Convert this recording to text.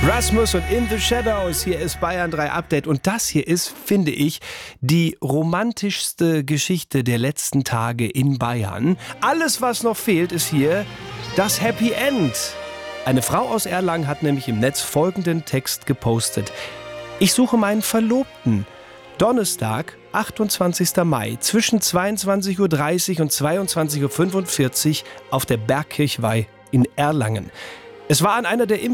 Rasmus und In the Shadows, hier ist Bayern 3 Update und das hier ist, finde ich, die romantischste Geschichte der letzten Tage in Bayern. Alles, was noch fehlt, ist hier das Happy End. Eine Frau aus Erlangen hat nämlich im Netz folgenden Text gepostet. Ich suche meinen Verlobten. Donnerstag, 28. Mai, zwischen 22.30 Uhr und 22.45 Uhr auf der Bergkirchweih in Erlangen. Es war an einer der